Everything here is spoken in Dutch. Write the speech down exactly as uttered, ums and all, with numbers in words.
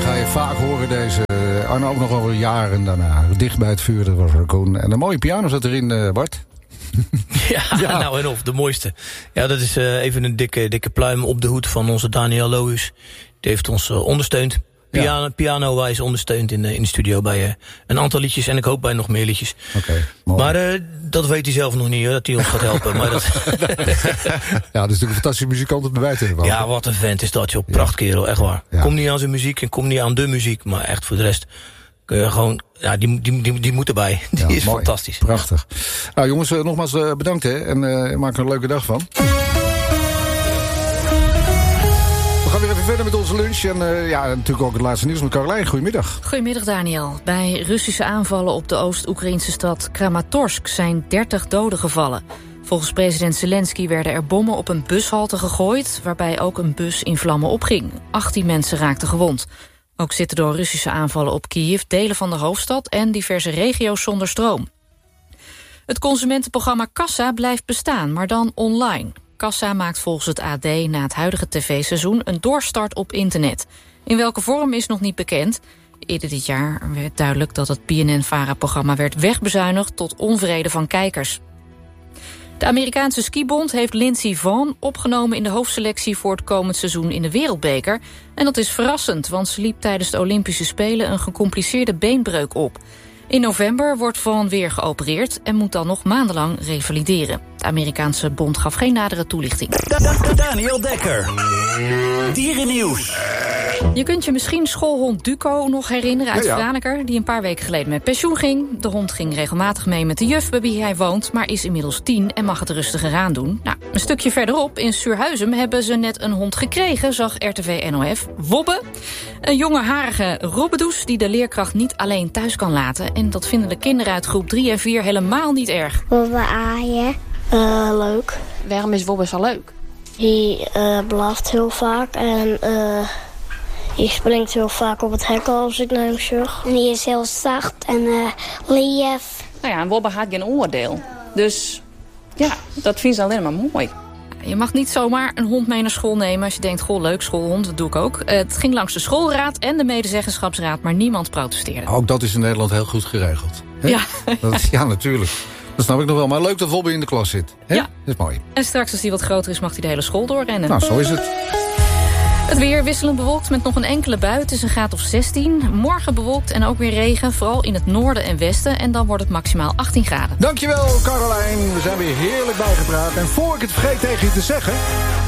ga je vaak horen deze. En ook nog al jaren daarna. Dicht bij het vuur, dat was er Koen. En een mooie piano zat erin, uh, Bart. Ja, ja, nou en of, de mooiste. Ja, dat is uh, even een dikke, dikke pluim op de hoed van onze Daniel Lohuus. Die heeft ons uh, ondersteund. Piano, ja. Piano-wijs ondersteund in de, in de studio bij uh, een aantal liedjes. En ik hoop bij nog meer liedjes. Okay, maar uh, dat weet hij zelf nog niet, hoor, dat hij ons gaat helpen. Maar dat... ja, dat is natuurlijk een fantastische muzikant om erbij te hebben. Ja, wat een vent is dat, joh. Prachtkerel, echt waar. Ja. Kom niet aan zijn muziek en kom niet aan de muziek. Maar echt voor de rest... kun je gewoon, ja, die, die, die, die moet erbij. Die ja, is mooi. Fantastisch. Prachtig. Ja. Nou jongens, uh, nogmaals uh, bedankt hè. En uh, maak er een leuke dag van. We gaan weer even verder met onze lunch. En uh, ja, natuurlijk ook het laatste nieuws met Caroline. Goedemiddag. Goedemiddag Daniel. Bij Russische aanvallen op de Oost-Oekraïnse stad Kramatorsk zijn dertig doden gevallen. Volgens president Zelensky werden er bommen op een bushalte gegooid, waarbij ook een bus in vlammen opging. achttien mensen raakten gewond. Ook zitten door Russische aanvallen op Kiev delen van de hoofdstad en diverse regio's zonder stroom. Het consumentenprogramma Kassa blijft bestaan, maar dan online. Kassa maakt volgens het A D na het huidige tv-seizoen een doorstart op internet. In welke vorm is nog niet bekend. Eerder dit jaar werd duidelijk dat het B N N-Vara-programma werd wegbezuinigd tot onvrede van kijkers. De Amerikaanse skibond heeft Lindsey Vonn opgenomen in de hoofdselectie voor het komend seizoen in de Wereldbeker. En dat is verrassend, want ze liep tijdens de Olympische Spelen een gecompliceerde beenbreuk op. In november wordt Vonn weer geopereerd en moet dan nog maandenlang revalideren. De Amerikaanse bond gaf geen nadere toelichting. Daniel Dekker, dierennieuws. Je kunt je misschien schoolhond Duco nog herinneren uit ja, ja. Franeker, die een paar weken geleden met pensioen ging. De hond ging regelmatig mee met de juf bij wie hij woont, maar is inmiddels tien en mag het rustiger aan doen. Nou, een stukje verderop in Suurhuizum hebben ze net een hond gekregen, zag R T V N O F. Wobbe, een jonge harige robbedoes die de leerkracht niet alleen thuis kan laten. En dat vinden de kinderen uit groep drie en vier helemaal niet erg. Wobbe aaien, uh, leuk. Waarom is Wobbe zo leuk? Die uh, blaft heel vaak en uh, die springt heel vaak op het hek als ik naar hem zorg. Die is heel zacht en uh, lief. Nou ja, en Wobbe had geen oordeel. Dus ja, dat vind ze alleen maar mooi. Je mag niet zomaar een hond mee naar school nemen als je denkt, goh, leuk, schoolhond, dat doe ik ook. Het ging langs de schoolraad en de medezeggenschapsraad, maar niemand protesteerde. Ook dat is in Nederland heel goed geregeld. Hè? Ja. Dat, ja, natuurlijk. Dat snap ik nog wel. Maar leuk dat Wobbe in de klas zit. Hè? Ja. Dat is mooi. En straks, als hij wat groter is, mag hij de hele school doorrennen. Nou, zo is het. Het weer wisselend bewolkt met nog een enkele bui. Het is een graad of zestien. Morgen bewolkt en ook weer regen, vooral in het noorden en westen. En dan wordt het maximaal achttien graden. Dankjewel, Caroline. We zijn weer heerlijk bijgepraat. En voor ik het vergeet tegen je te zeggen,